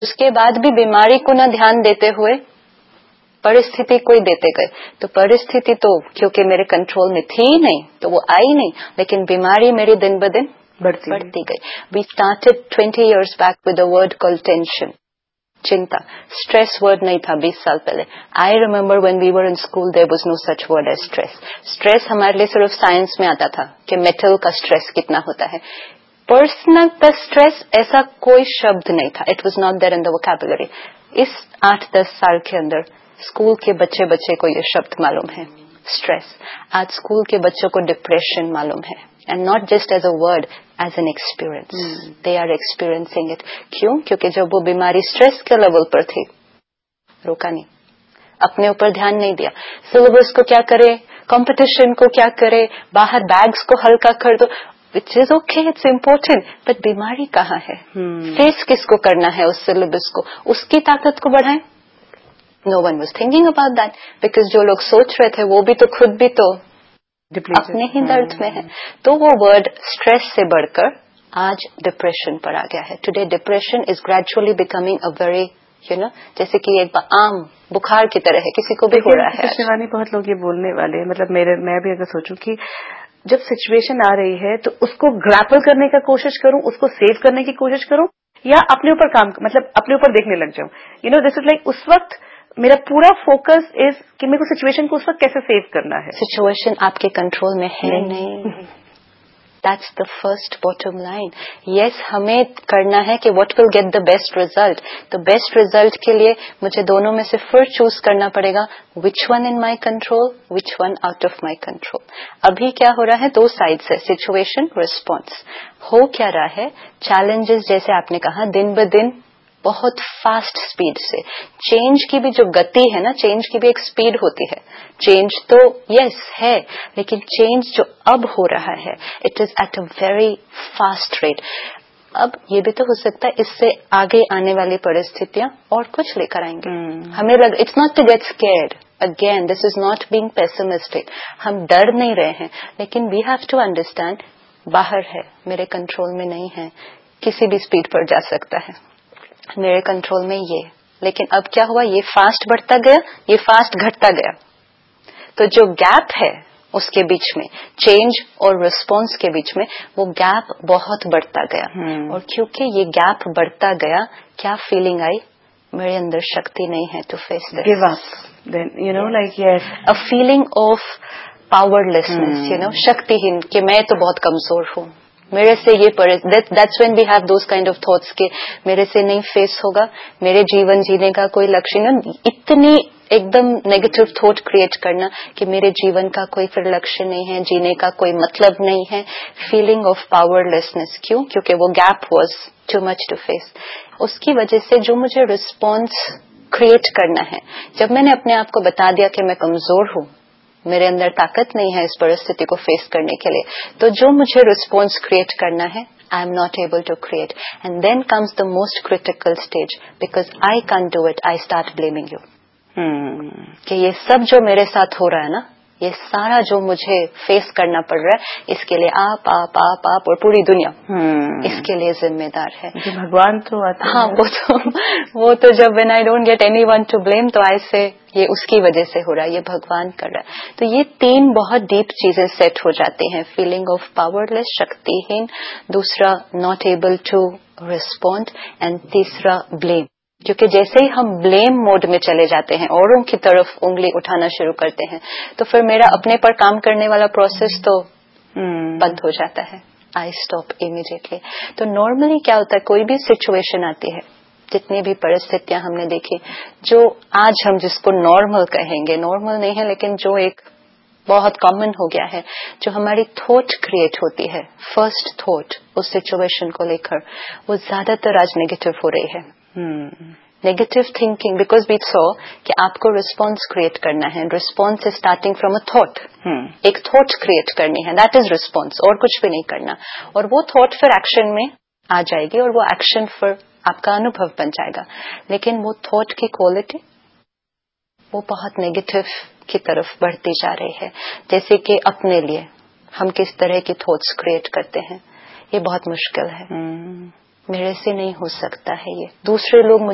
उसके बाद भी बीमारी को न ध्यान देते हुए परिस्थिति को ही देते गए, तो परिस्थिति तो क्योंकि मेरे कंट्रोल में थी ही नहीं तो वो आई नहीं, लेकिन बीमारी मेरी दिन ब दिन बढ़ती गई. We started 20 years back with a word called tension, चिंता. स्ट्रेस वर्ड नहीं था 20 साल पहले. I remember when we were in school there was no such word as stress. Stress हमारे लिए सिर्फ साइंस में आता था कि मेटल का स्ट्रेस कितना होता है. पर्सनल का स्ट्रेस ऐसा कोई शब्द नहीं था. It was not there in the vocabulary. इस 8-10 साल के अंदर स्कूल के बच्चे को ये शब्द मालूम है, स्ट्रेस. आज स्कूल के बच्चों को डिप्रेशन मालूम है, and not just as a word, as an experience. They are experiencing it. क्यों? क्योंकि जब वो बीमारी स्ट्रेस के लेवल पर थी, रोका नहीं, अपने ऊपर ध्यान नहीं दिया. सिलेबस को क्या करे, कंपटीशन को क्या करे, बाहर बैग्स को हल्का कर दो, which is okay, it's important, but बीमारी कहाँ है? फेस किसको करना है उस सिलेबस को, उसकी ताकत को बढ़ाएं. No one was thinking about that, because जो लोग सोच रहे थे वो भी तो खुद भी तो अपने ही दर्द में है. तो वो वर्ड स्ट्रेस से बढ़कर आज डिप्रेशन पर आ गया है. Today depression is gradually becoming a very जैसे कि एक आम बुखार की तरह है, किसी को भी हो रहा है. शिवानी, बहुत लोग ये बोलने वाले हैं, मतलब मैं भी अगर सोचूं कि जब सिचुएशन आ रही है तो उसको ग्रैपल करने का कोशिश करूं, उसको सेव करने की कोशिश करूं, या अपने ऊपर काम, मतलब अपने ऊपर देखने लग जाऊं. दिस इज लाइक उस वक्त मेरा पूरा फोकस इज कि मेरे को सिचुएशन को उस वक्त कैसे सेव करना है. सिचुएशन आपके कंट्रोल में है नहीं. That's the first bottom line. Yes, हमें करना है कि what will get the best result. तो बेस्ट रिजल्ट के लिए मुझे दोनों में से फिर चूज करना पड़ेगा, which one in my control, which one out of my control. अभी क्या हो रहा है, दो साइड्स है, सिचुएशन, रिस्पॉन्स. हो क्या रहा है, चैलेंजेस जैसे आपने कहा दिन ब दिन बहुत फास्ट स्पीड से, चेंज की भी जो गति है ना, चेंज की भी एक स्पीड होती है. चेंज तो यस है, लेकिन चेंज जो अब हो रहा है, it is at a very fast rate. अब ये भी तो हो सकता है इससे आगे आने वाली परिस्थितियां और कुछ लेकर आएंगे. हमें लग, it's not to get scared. Again this is not being pessimistic. हम डर नहीं रहे हैं, लेकिन वी हैव टू अंडरस्टैंड बाहर है, मेरे कंट्रोल में नहीं है, किसी भी स्पीड पर जा सकता है, मेरे कंट्रोल में ये. लेकिन अब क्या हुआ, ये फास्ट बढ़ता गया, ये फास्ट घटता गया. तो जो गैप है उसके बीच में, चेंज और रिस्पॉन्स के बीच में, वो गैप बहुत बढ़ता गया. और क्योंकि ये गैप बढ़ता गया, क्या फीलिंग आई, मेरे अंदर शक्ति नहीं है to face this. Give up. Then like yes, a feeling of powerlessness, शक्तिहीन, कि मैं तो बहुत कमजोर हूँ, मेरे से ये that's when we have those kind of thoughts कि मेरे से नहीं फेस होगा, मेरे जीवन जीने का कोई लक्ष्य नहीं. इतनी एकदम नेगेटिव थॉट क्रिएट करना कि मेरे जीवन का कोई फिर लक्ष्य नहीं है, जीने का कोई मतलब नहीं है. Feeling of powerlessness. क्यों? क्योंकि वो gap was too much to face. उसकी वजह से जो मुझे रिस्पॉन्स क्रिएट करना है, जब मैंने अपने आप को बता दिया कि मैं कमजोर हूँ, मेरे अंदर ताकत नहीं है इस परिस्थिति को फेस करने के लिए, तो जो मुझे रिस्पॉन्स क्रिएट करना है, I am not able to create. And then comes the most critical stage, because I can do it, I start blaming you. कि ये सब जो मेरे साथ हो रहा है ना, ये सारा जो मुझे फेस करना पड़ रहा है, इसके लिए आप और पूरी दुनिया इसके लिए जिम्मेदार है. भगवान तो आते हैं. हाँ, वो तो जब when I don't get anyone to blame, तो आई से ये उसकी वजह से हो रहा है, ये भगवान कर रहा है. तो ये तीन बहुत डीप चीजें सेट हो जाती हैं. फीलिंग ऑफ पावरलेस, शक्तिहीन, दूसरा not able to respond, and तीसरा ब्लेम. क्योंकि जैसे ही हम ब्लेम मोड में चले जाते हैं, औरों की तरफ उंगली उठाना शुरू करते हैं, तो फिर मेरा अपने पर काम करने वाला प्रोसेस तो बंद हो जाता है. I stop immediately. तो नॉर्मली क्या होता है, कोई भी सिचुएशन आती है, जितनी भी परिस्थितियां हमने देखी, जो आज हम जिसको नॉर्मल कहेंगे, नॉर्मल नहीं है लेकिन जो एक बहुत कॉमन हो गया है, जो हमारी थॉट क्रिएट होती है, फर्स्ट थॉट उस सिचुएशन को लेकर, वो ज्यादातर आज नेगेटिव हो रही है. Negative thinking, because we saw कि आपको रिस्पॉन्स क्रिएट करना है. Response is starting from a thought. एक थॉट क्रिएट करनी है, दैट इज रिस्पॉन्स, और कुछ भी नहीं करना. और वो थॉट फिर एक्शन में आ जाएगी, और वो एक्शन फिर आपका अनुभव बन जाएगा. लेकिन वो थॉट की क्वालिटी वो बहुत नेगेटिव की तरफ बढ़ती जा रही है. जैसे कि अपने लिए हम किस तरह की थॉट्स क्रिएट करते हैं, ये बहुत मुश्किल है. मेरे से नहीं हो सकता है, ये दूसरे लोग